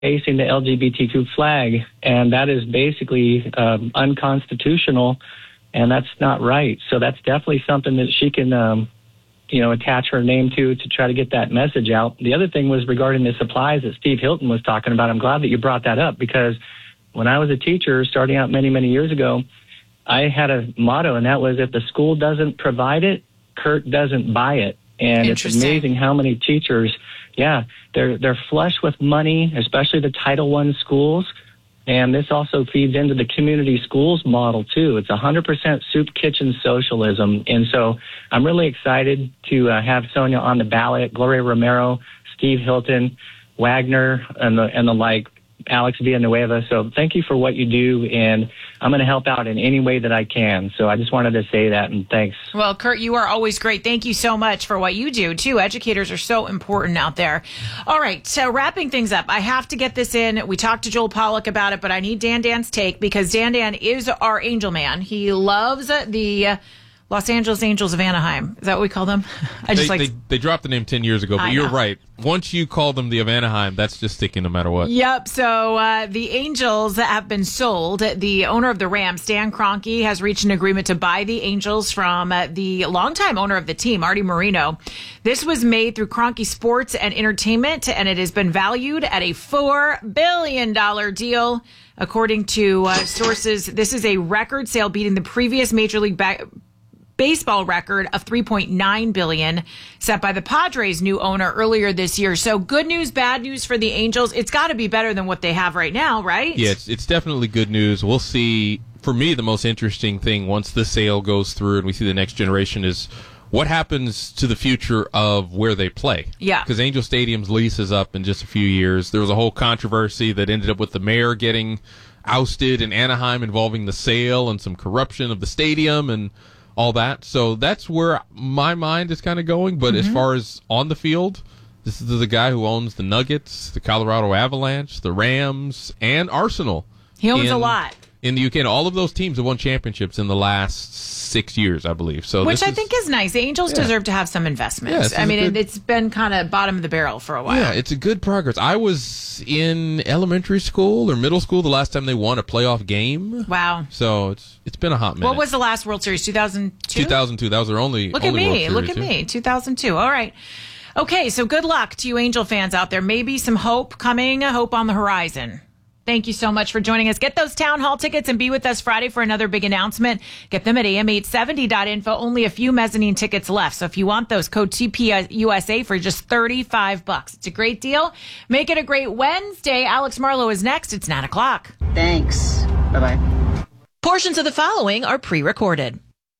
facing the LGBTQ flag, and that is basically unconstitutional, and that's not right. So that's definitely something that she can, attach her name to try to get that message out. The other thing was regarding the supplies that Steve Hilton was talking about. I'm glad that you brought that up, because when I was a teacher starting out many, many years ago, I had a motto, and that was, if the school doesn't provide it, Kurt doesn't buy it. And it's amazing how many teachers, they're flush with money, especially the Title I schools. And this also feeds into the community schools model, too. It's 100% soup kitchen socialism. And so I'm really excited to have Sonia on the ballot, Gloria Romero, Steve Hilton, Wagner, and the like, Alex Villanueva. So thank you for what you do, and I'm going to help out in any way that I can. So I just wanted to say that, and thanks. Well, Kurt, you are always great. Thank you so much for what you do, too. Educators are so important out there. All right, so wrapping things up, I have to get this in. We talked to Joel Pollack about it, but I need Dan-Dan's take, because Dan is our angel man. He loves the Los Angeles Angels of Anaheim. Is that what we call them? They dropped the name 10 years ago, but you're right. Once you call them the of Anaheim, that's just sticking no matter what. Yep. So the Angels have been sold. The owner of the Rams, Stan Kroenke, has reached an agreement to buy the Angels from the longtime owner of the team, Artie Moreno. This was made through Kroenke Sports and Entertainment, and it has been valued at a $4 billion deal. According to sources, this is a record sale, beating the previous Major League Baseball record of $3.9 billion set by the Padres' new owner earlier this year. So good news, bad news for the Angels. It's got to be better than what they have right now, right? Yeah, it's definitely good news. We'll see. For me, the most interesting thing once the sale goes through and we see the next generation is what happens to the future of where they play. Yeah. Because Angel Stadium's lease is up in just a few years. There was a whole controversy that ended up with the mayor getting ousted in Anaheim involving the sale and some corruption of the stadium and all that. So that's where my mind is kind of going. But as far as on the field, this is the guy who owns the Nuggets, the Colorado Avalanche, the Rams, and Arsenal. He owns a lot. In the UK, and all of those teams have won championships in the last 6 years, I believe. So, which I think is nice. The Angels deserve to have some investments. I mean, it's been kind of bottom of the barrel for a while. Yeah, it's a good progress. I was in elementary school or middle school the last time they won a playoff game. Wow. So it's been a hot minute. What was the last World Series? 2002? 2002. That was their only Look at me. World Series, Look at me. 2002. All right. Okay, so good luck to you Angel fans out there. Maybe some hope coming, hope on the horizon. Thank you so much for joining us. Get those town hall tickets and be with us Friday for another big announcement. Get them at am870.info. Only a few mezzanine tickets left. So if you want those, code TPUSA for just $35. It's a great deal. Make it a great Wednesday. Alex Marlowe is next. It's 9 o'clock. Thanks. Bye-bye. Portions of the following are pre-recorded.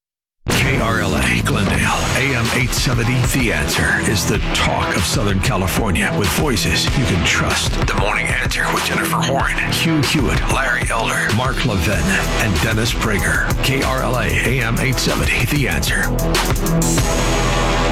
KRLA Glendale, AM 870, The Answer is the talk of Southern California with voices you can trust. The Morning Answer with Jennifer Horn, Hugh Hewitt, Larry Elder, Mark Levin, and Dennis Prager. KRLA, AM 870, The Answer.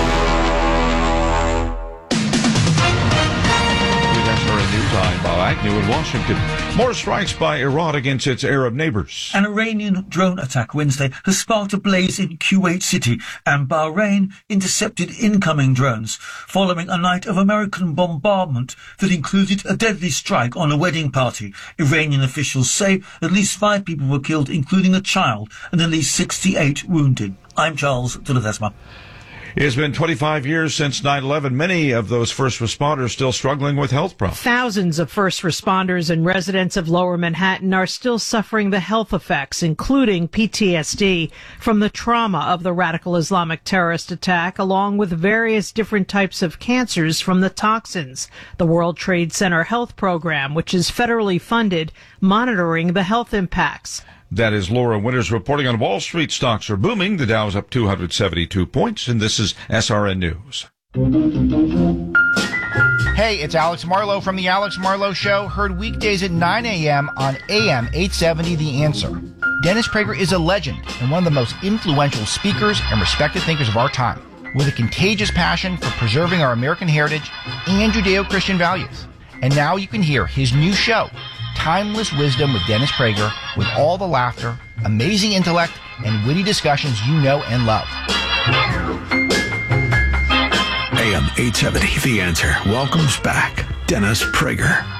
I'm Bob Agnew in Washington. More strikes by Iran against its Arab neighbors. An Iranian drone attack Wednesday has sparked a blaze in Kuwait City, and Bahrain intercepted incoming drones following a night of American bombardment that included a deadly strike on a wedding party. Iranian officials say at least 5 people were killed, including a child, and at least 68 wounded. I'm Charles de Ledesma. It's been 25 years since 9/11. Many of those first responders still struggling with health problems. Thousands of first responders and residents of Lower Manhattan are still suffering the health effects, including PTSD, from the trauma of the radical Islamic terrorist attack, along with various different types of cancers from the toxins. The World Trade Center Health Program, which is federally funded, monitoring the health impacts. That is Laura Winters reporting on Wall Street. Stocks are booming. The Dow is up 272 points, and this is SRN News. Hey, it's Alex Marlowe from The Alex Marlowe Show, heard weekdays at 9 a.m. on AM 870 The Answer. Dennis Prager is a legend and one of the most influential speakers and respected thinkers of our time, with a contagious passion for preserving our American heritage and Judeo-Christian values. And now you can hear his new show, Timeless Wisdom with Dennis Prager, with all the laughter, amazing intellect, and witty discussions you know and love. AM 870, The Answer welcomes back Dennis Prager.